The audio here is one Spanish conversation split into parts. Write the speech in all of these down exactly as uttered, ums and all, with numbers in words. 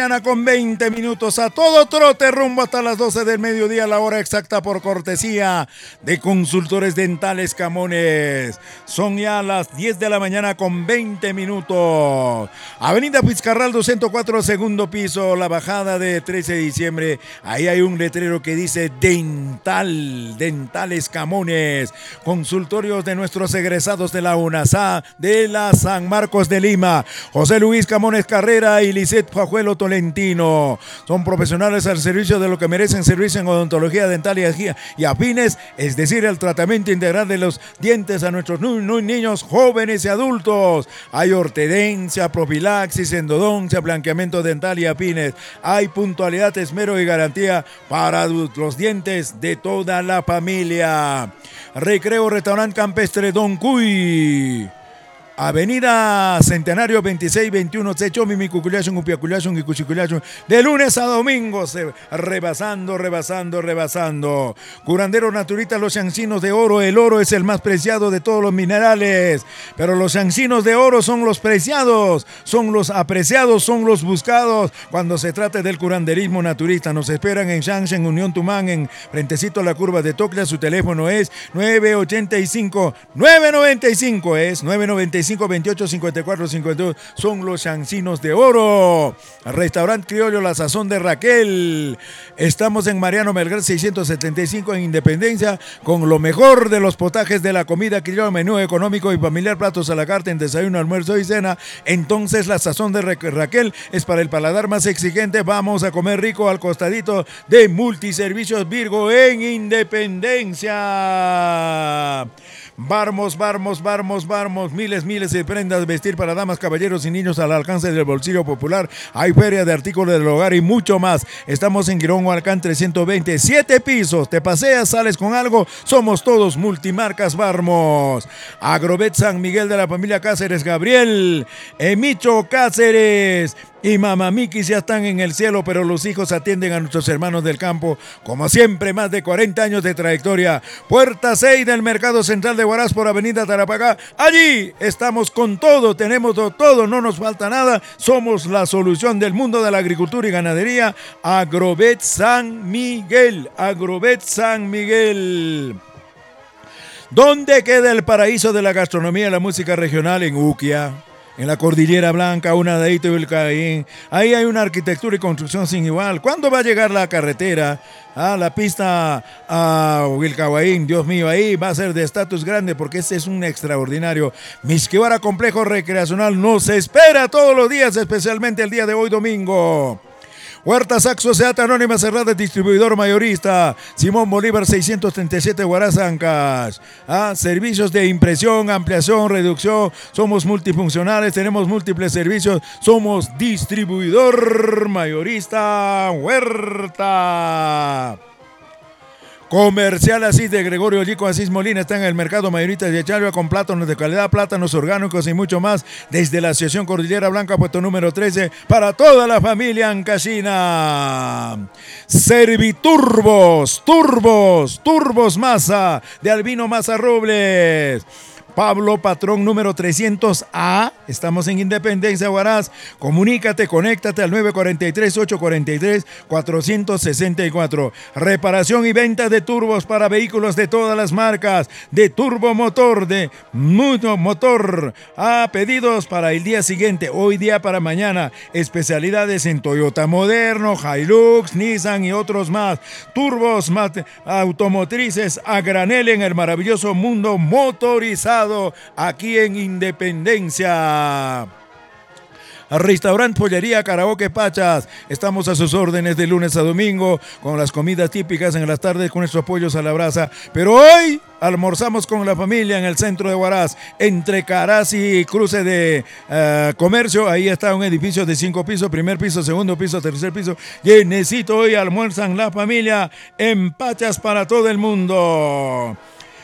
Con veinte minutos a todo trote rumbo hasta las doce del mediodía, la hora exacta por cortesía de Consultores Dentales Camones. Son ya las diez de la mañana con veinte minutos. Avenida Fitzcarraldo doscientos cuatro, segundo piso, la bajada de trece de diciembre. Ahí hay un letrero que dice Dental, Dentales Camones. Consultorios de nuestros egresados de la UNASA, de la San Marcos de Lima. José Luis Camones Carrera y Lisette Fajuelo Tolentino. Son profesionales al servicio de lo que merecen, servicio en odontología dental y afines, es decir, el tratamiento integral de los dientes a nuestros niños, jóvenes y adultos. Hay ortodoncia, profilaxis, endodoncia, blanqueamiento dental y afines. Hay puntualidad, esmero y garantía para los dientes de toda la familia. Recreo Restaurante Campestre Don Cuy. Avenida Centenario veintiséis veintiuno, Secho, Mimicuculación, Upiaculación y Cuchiculación, de lunes a domingo, se, rebasando, rebasando, rebasando. Curandero Naturita, los chancinos de oro. El oro es el más preciado de todos los minerales, pero los chancinos de oro son los preciados, son los apreciados, son los buscados cuando se trata del curanderismo naturista. Nos esperan en Shanxi, en Unión Tumán, en frentecito a la curva de Tocla. Su teléfono es nueve ochenta y cinco, nueve noventa y cinco, es nueve noventa y cinco, veintiocho cincuenta y cuatro cincuenta y dos. Son los chancinos de oro. Restaurante Criollo La Sazón de Raquel. Estamos en Mariano Melgar seiscientos setenta y cinco en Independencia, con lo mejor de los potajes de la comida criolla, menú económico y familiar, platos a la carta en desayuno, almuerzo y cena. Entonces La Sazón de Raquel es para el paladar más exigente. Vamos a comer rico al costadito de Multiservicios Virgo en Independencia. Barmos, barmos, barmos, barmos, miles, miles de prendas de vestir para damas, caballeros y niños al alcance del bolsillo popular. Hay feria de artículos del hogar y mucho más. Estamos en Girón Hualcán trescientos veinte, siete pisos. Te paseas, sales con algo. Somos todos multimarcas Barmos. Agrovet San Miguel de la familia Cáceres Gabriel. Emicho Cáceres y Mamá Miki ya están en el cielo, pero los hijos atienden a nuestros hermanos del campo. Como siempre, más de cuarenta años de trayectoria. Puerta seis del Mercado Central de Huaraz por Avenida Tarapacá. Allí estamos con todo, tenemos todo, no nos falta nada. Somos la solución del mundo de la agricultura y ganadería. Agrovet San Miguel, Agrovet San Miguel. ¿Dónde queda el paraíso de la gastronomía y la música regional? En Uquia. En la Cordillera Blanca, una de Vilcaín. Ahí hay una arquitectura y construcción sin igual. ¿Cuándo va a llegar la carretera a la pista a Vilcaín? Dios mío, ahí va a ser de estatus grande porque este es un extraordinario Mixquihuara complejo recreacional. Nos espera todos los días, especialmente el día de hoy domingo. Huerta Saxo Seata Anónima Cerrada, distribuidor mayorista. Simón Bolívar seiscientos treinta y siete, Huaraz, Ancash. Ah, servicios de impresión, ampliación, reducción. Somos multifuncionales, tenemos múltiples servicios. Somos distribuidor mayorista Huerta. Comercial Asís de Gregorio Yico Asís Molina está en el mercado mayorista de Chalva con plátanos de calidad, plátanos orgánicos y mucho más desde la Asociación Cordillera Blanca, puesto número trece, para toda la familia ancashina. Serviturbos, turbos, turbos Masa de Albino Masa Robles. Pablo Patrón número trescientos A, estamos en Independencia, Huaraz. Comunícate, conéctate al nueve cuatro tres, ocho cuatro tres, cuatro seis cuatro. Reparación y venta de turbos para vehículos de todas las marcas, de turbomotor, de mucho motor. A pedidos para el día siguiente, hoy día para mañana. Especialidades en Toyota Moderno, Hilux, Nissan y otros más. Turbos mat- automotrices a granel en el maravilloso mundo motorizado. Aquí en Independencia. Restaurante Pollería Karaoke Pachas. Estamos a sus órdenes de lunes a domingo con las comidas típicas en las tardes con nuestros pollos a la brasa. Pero hoy almorzamos con la familia en el centro de Huaraz, entre Caraz y cruce de uh, comercio. Ahí está un edificio de cinco pisos, primer piso, segundo piso, tercer piso. Llenecito, hoy almuerzan la familia en Pachas para todo el mundo.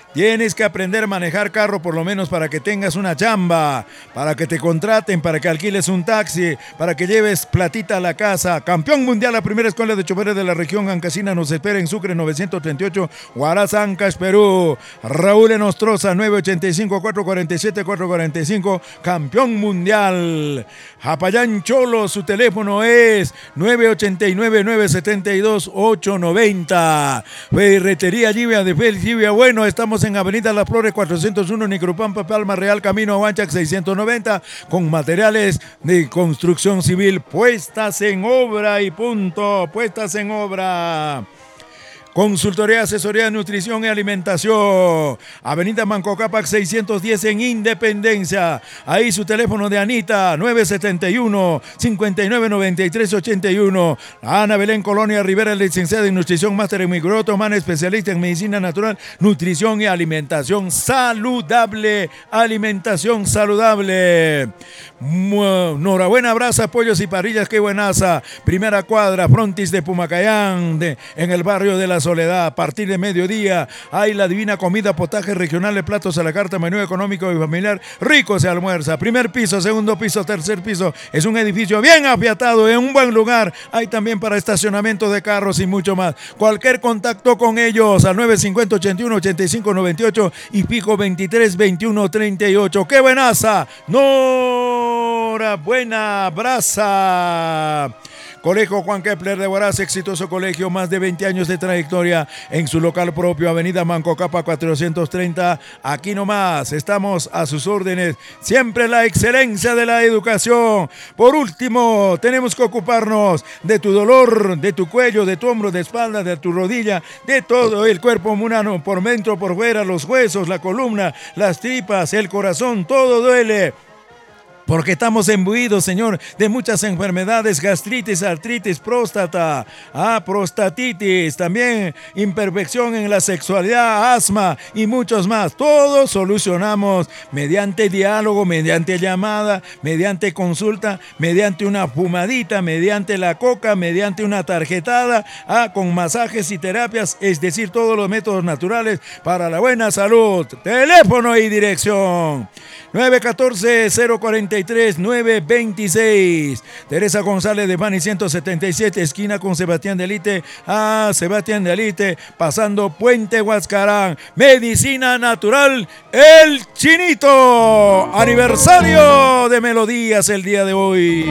Tienes que aprender a manejar carro por lo menos para que tengas una chamba, para que te contraten, para que alquiles un taxi, para que lleves platita a la casa. Campeón mundial, la primera escuela de choferes de la región Ancasina nos espera en Sucre novecientos treinta y ocho, Huaraz, Ancash, Perú. Raúl Enostroza, nueve ocho cinco, cuatro cuatro siete, cuatro cuatro cinco, campeón mundial. Japayán Cholo, su teléfono es nueve ocho nueve, nueve siete dos, ocho nueve cero. Ferretería Llivia de Fel Llivia Bueno, estamos en Avenida Las Flores cuatrocientos uno, Nicropampa, Palma Real, Camino a Huanchac seiscientos noventa, con materiales de construcción civil puestas en obra y punto, puestas en obra. Consultoría, asesoría, nutrición y alimentación. Avenida Manco Cápac seiscientos diez en Independencia. Ahí su teléfono de Anita, nueve siete uno, cinco nueve nueve tres ocho uno. Ana Belén Colonia Rivera, licenciada en nutrición, máster en microbiota, especialista en medicina natural, nutrición y alimentación saludable. Alimentación saludable. Enhorabuena, brasa, pollos y parrillas, qué buenaza. Primera cuadra, frontis de Pumacayán, de, en el barrio de la Soledad. A partir de mediodía hay la divina comida, potaje regional de platos a la carta, menú económico y familiar. Rico se almuerza. Primer piso, segundo piso, tercer piso. Es un edificio bien afiatado, en un buen lugar. Hay también para estacionamiento de carros y mucho más. Cualquier contacto con ellos al nueve cinco cero, ochenta y uno, ochenta y cinco noventa y ocho y pico veintitrés, veintiuno, treinta y ocho. ¡Qué buenaza! ¡Enhorabuena, brasa! Colegio Juan Kepler de Huaraz, exitoso colegio, más de veinte años de trayectoria en su local propio, Avenida Manco Cápac cuatrocientos treinta. Aquí nomás, estamos a sus órdenes. Siempre la excelencia de la educación. Por último, tenemos que ocuparnos de tu dolor, de tu cuello, de tu hombro, de espalda, de tu rodilla, de todo el cuerpo humano, por dentro, por fuera, los huesos, la columna, las tripas, el corazón, todo duele. Porque estamos imbuidos, Señor, de muchas enfermedades, gastritis, artritis, próstata, ah, prostatitis, también imperfección en la sexualidad, asma y muchos más. Todos solucionamos mediante diálogo, mediante llamada, mediante consulta, mediante una fumadita, mediante la coca, mediante una tarjetada, ah, con masajes y terapias, es decir, todos los métodos naturales para la buena salud. Teléfono y dirección. nueve uno cuatro, cero cuatro tres, nueve dos seis. Teresa González de Bani ciento setenta y siete, esquina con Sebastián de Elite. Ah, Sebastián de Elite, pasando Puente Huascarán. Medicina natural, el Chinito. Aniversario de Melodías el día de hoy.